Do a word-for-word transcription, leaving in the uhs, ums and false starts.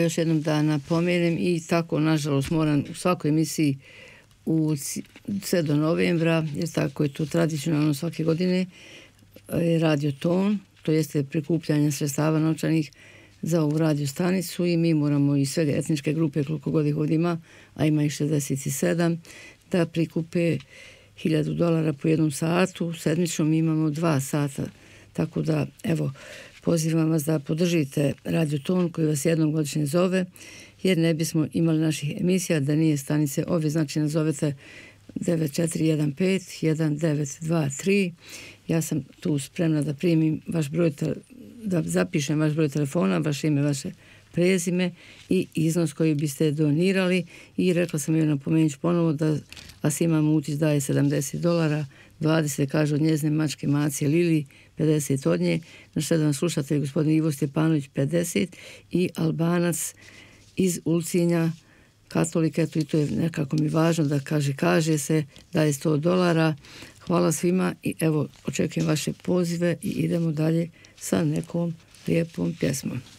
još jednom da napomenem i tako, nažalost, moram u svakoj emisiji u sve do novembra, jer tako je to tradicionalno svake godine, je radioton, to jeste prikupljanje sredstava novčanih za ovu radio stanicu i mi moramo i sve etničke grupe, koliko god ih ovdje ima, a ima ih šezdeset sedam, da prikupe hiljadu dolara po jednom satu. Sedmično mi imamo dva sata, tako da, evo, pozivam vas da podržite radioton koji vas jednom godišnje zove, jer ne bismo imali naših emisija da nije stanice ove, znači nazovete devet četiri jedan pet jedan devet dva tri. Ja sam tu spremna da primim vaš broj, da zapišem vaš broj telefona, vaše ime, vaše prezime i iznos koji biste donirali. I rekla sam joj, napomenut ću ponovo da Asima Mutić daje sedamdeset dolara, dvadeset kaže od njezine mačke Macije Lili, pedeset od nje, na što vam slušate gospodin Ivo Stjepanović pedeset i Albanac iz Ulcinja, katolik, eto i to je nekako mi važno da kaže, kaže se, daje sto dolara. Hvala svima i evo, očekujem vaše pozive i idemo dalje sa nekom lijepom pjesmom.